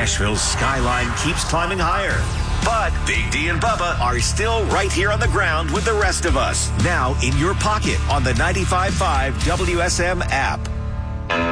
Nashville's skyline keeps climbing higher. But Big D and Bubba are still right here on the ground with the rest of us. Now in your pocket on the 95.5 WSM app.